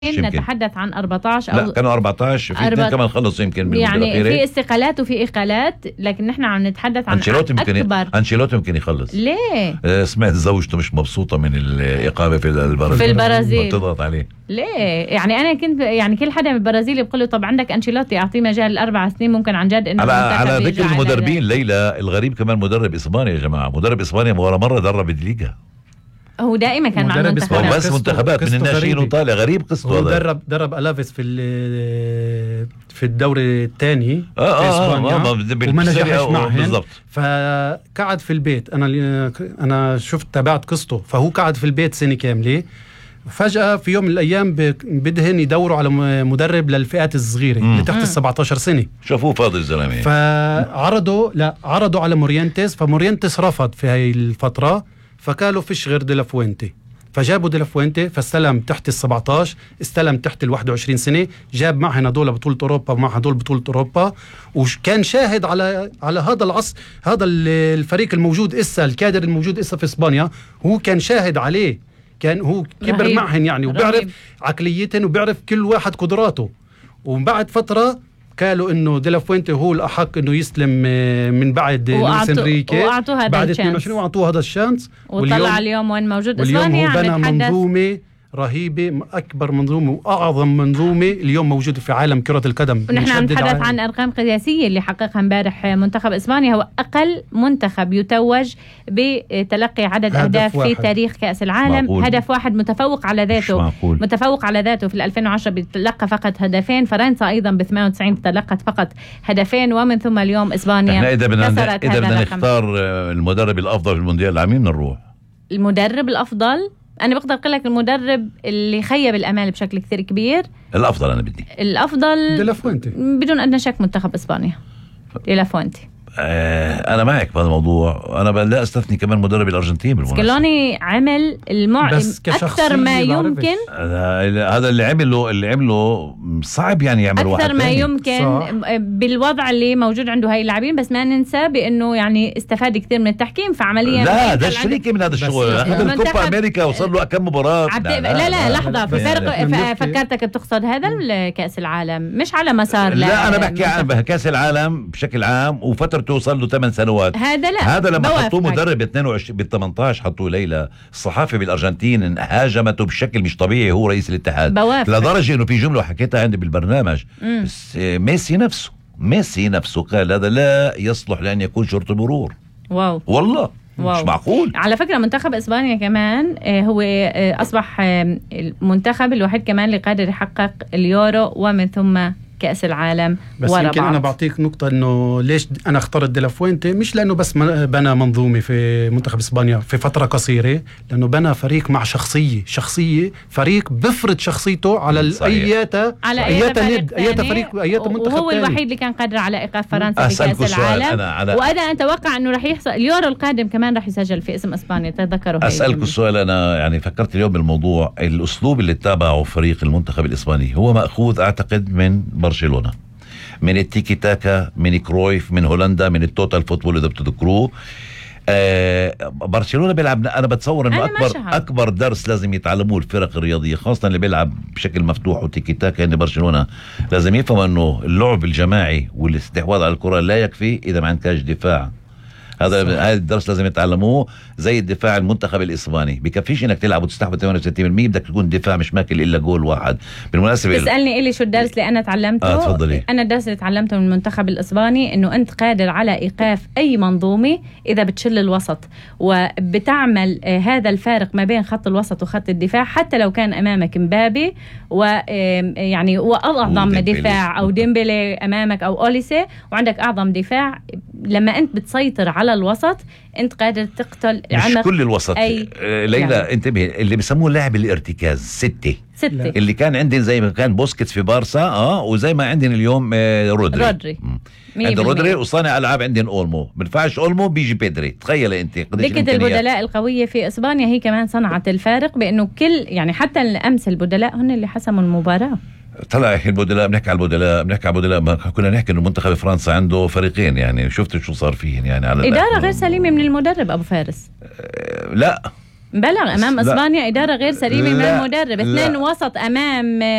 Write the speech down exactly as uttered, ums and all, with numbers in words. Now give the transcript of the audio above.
نتحدث عن أربعة عشر أو لا كانوا أربعة عشر، في اثنين كمان خلصوا يمكن يعني في استقالات وفي إقالات، لكن نحن عم نتحدث عن أنشيلوتي أكبر. أنشيلوتي يمكن يخلص. ليه؟ آه سمعت زوجته مش مبسوطة من الإقامة في البرازيل في البرازيل بتضغط عليه. ليه؟ يعني أنا كنت يعني كل حدا من البرازيل بقول له طب عندك أنشيلوتي أعطيه مجال الأربع سنين ممكن عن جد إنه على على ذكر المدربين ليلى، الغريب كمان مدرب إسبانيا يا جماعة، مدرب إسبانيا ولا مرة درب الليغا. هو دائما كان مع المنتخبات بس منتخبات من الناشئين وطالع غريب قصته. هو درب درب ألافيس في في الدوري الثاني آه في اسبانيا آه آه وما نجحش معهم، فقعد في البيت. انا انا شفت تابعت قصته، فهو قعد في البيت سنه كامله. فجأة في يوم من الأيام بدهن يدوروا على مدرب للفئات الصغيرة اللي تحت السبعة عشر سنة، شافوه فاضي الزلمة، فعرضوا لا عرضوا على مورينتيس، فمورينتيس رفض في هاي الفترة، فقالوا فيش غير ديلافوينتي، فجابوا ديلافوينتي، فاستلم تحت السبعة عشر، استلم تحت الواحد وعشرين سنة، جاب معهن هدول بطولة أوروبا ومع هدول بطولة أوروبا، وكان شاهد على على هذا العصر، هذا الفريق الموجود إسا، الكادر الموجود إسا في إسبانيا، هو كان شاهد عليه، كان هو كبر رهيب. معهن يعني، وبيعرف رهيب. عقليتهم وبيعرف كل واحد قدراته. وبعد فترة قالوا انه ديلافوينتي هو الاحق انه يسلم من بعد لويس انريكي بعد اثنين وعشرين، واعطوه هذا الشانس، وطلع اليوم وين موجود واليوم هو بنى منظومه رهيبة، أكبر منظومة وأعظم منظومة اليوم موجودة في عالم كرة القدم. ونحن عم نتحدث عن أرقام قياسية اللي حققها امبارح منتخب إسبانيا، هو أقل منتخب يتوج بتلقي عدد أهداف في تاريخ كأس العالم. معقول. هدف واحد، متفوق على ذاته، متفوق على ذاته في ألفين وعشرة بتلقى فقط هدفين، فرنسا أيضا ب ثمانية وتسعين تلقت فقط هدفين، ومن ثم اليوم إسبانيا احنا إذا بدنا إذا بدنا نختار المدرب الأفضل في المونديال العامين نروح المدرب الأفضل. أنا بقدر أقول لك المدرب اللي خيب الأمال بشكل كثير كبير. الأفضل أنا بدي الأفضل ديلافوينتي بدون أدنى شك منتخب إسبانيا ديلافوينتي. آه أنا معك بهذا الموضوع. أنا لا أستثني كمان مدرب الأرجنتين بالمناسبة. سكالوني عمل المع... أكثر ما يمكن. هذا اللي عمله اللي عمله صعب يعني يعمل واحد أكثر ما تاني. يمكن صح. بالوضع اللي موجود عنده هاي اللاعبين، بس ما ننسى بأنه يعني استفاد كثير من التحكيم، فعمليا لا ده شريكي من هذا الشغل. هذا الكوبا أمريكا وصل له كم مباراة. لا لا, لا, لا لحظة في فرق. فكرتك بتقصد هذا الكأس العالم مش على مسار. لا, لا أنا بحكي عن كأس العالم بشكل عام، وفترة توصل له ثمان سنوات. هذا لا هذا لما حطوه مدرب ب اثنين وعشرين ب ثمانية عشر حطوه ليلى، الصحافة بالأرجنتين هاجمته بشكل مش طبيعي، هو رئيس الاتحاد بوافق. لدرجة إنه في جملة حكيتها عندي بالبرنامج، بس ميسي نفسه ميسي نفسه قال هذا لا يصلح لأن يكون شرطي مرور. واو والله واو. مش معقول. على فكرة منتخب إسبانيا كمان هو أصبح المنتخب الوحيد كمان اللي قادر يحقق اليورو ومن ثم كأس العالم. بس يمكن أنا بعطيك نقطة إنه ليش أنا اخترت ديلافوينتي، مش لأنه بس بنى منظومة في منتخب إسبانيا في فترة قصيرة، لأنه بنى فريق مع شخصية شخصية فريق بفرض شخصيته على أياتا على أياتا ند أياتا فريق أياتا منتخب وهو تاني. الوحيد اللي كان قادر على إيقاف فرنسا في كأس العالم. على... وأنا أتوقع إنه رح يحصل اليورو القادم كمان رح يسجل في اسم إسبانيا. تذكروا. أسألك السؤال، أنا يعني فكرت اليوم بالموضوع، الأسلوب اللي اتبعه فريق المنتخب الإسباني هو مأخوذ أعتقد من برشلونة، من التيكي تاكا، من كرويف، من هولندا، من التوتال فوتبول إذا بتذكروه. آه برشلونة بيلعب، أنا بتصور إنه أكبر أكبر درس لازم يتعلموه الفرق الرياضية خاصة اللي بيلعب بشكل مفتوح وتيكي تاكا، إن برشلونة لازم يفهم إنه اللعب الجماعي والاستحواذ على الكرة لا يكفي إذا ما عندكش دفاع. هذا هذا الدرس لازم يتعلموه، زي الدفاع المنتخب الإسباني بكفيش انك تلعب وتستحوذ ثمانية وستين بالمية، بدك تكون دفاع مش ماكل الا جول واحد. بالمناسبه تسالني إلي شو الدرس اللي انا تعلمته؟ آه تفضلي. انا الدرس اللي تعلمته من المنتخب الإسباني انه انت قادر على ايقاف اي منظومه اذا بتشل الوسط وبتعمل آه هذا الفارق ما بين خط الوسط وخط الدفاع، حتى لو كان امامك مبابي ويعني واعظم دفاع او ديمبلي امامك او اوليسي وعندك اعظم دفاع، لما انت بتسيطر على الوسط انت قادر تقتل مش عمق كل الوسط. أي ليلى يعني. انتبه، اللي بيسموه لاعب الارتكاز ستة ستة اللي كان عندنا زي ما كان بوسكيتس في بارسا اه وزي ما عندنا اليوم آه رودري رودري عند رودري، وصانع العاب عندنا اولمو، بنفعش اولمو بيجي بيدري. تخيل انت قديش دكة البدلاء القوية في اسبانيا هي كمان صنعت الفارق، بانه كل يعني حتى الامس البدلاء هن اللي حسموا المباراة. طلع البدلاء، بنحكي على البدلاء بنحكي على البدلاء كنا نحكي انه منتخب فرنسا عنده فريقين، يعني شفت شو صار فيه يعني على إدارة غير سليمة من المدرب أبو فارس. أه لا بلغ امام لا. اسبانيا اداره غير سليمه من لا. المدرب، لا. اثنين وسط امام